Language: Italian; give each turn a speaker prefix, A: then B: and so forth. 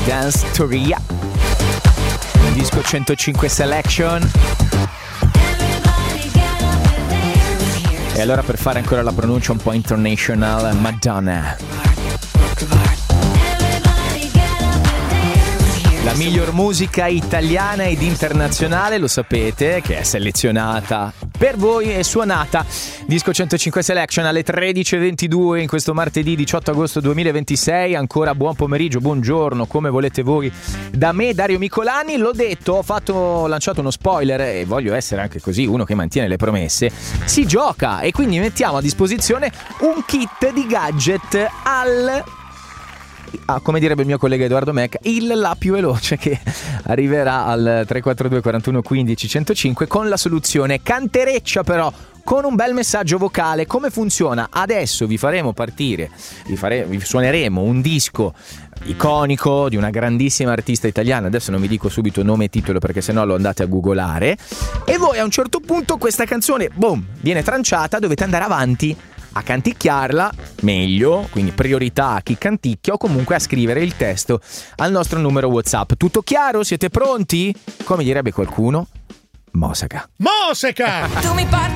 A: Dance-Toria, disco 105 Selection. E allora, per fare ancora la pronuncia un po' international, Madonna. La miglior musica italiana ed internazionale, lo sapete, che è selezionata per voi e suonata. Disco 105 Selection alle 13.22 in questo martedì 18 agosto 2026. Ancora buon pomeriggio, buongiorno, come volete voi. Da me, Dario Micolani, l'ho detto, ho lanciato uno spoiler e voglio essere anche così uno che mantiene le promesse. Si gioca e quindi mettiamo a disposizione un kit di gadget come direbbe il mio collega Edoardo Mecca, la più veloce, che arriverà al 342 41 15 105 con la soluzione cantereccia, però con un bel messaggio vocale. Come funziona? Adesso vi faremo partire, vi suoneremo un disco iconico di una grandissima artista italiana. Adesso non vi dico subito nome e titolo perché sennò lo andate a googolare, e voi a un certo punto questa canzone, boom, viene tranciata, dovete andare avanti a canticchiarla meglio, quindi priorità a chi canticchia, o comunque a scrivere il testo al nostro numero WhatsApp. Tutto chiaro? Siete pronti? Come direbbe qualcuno, Mosca.
B: Tu mi porti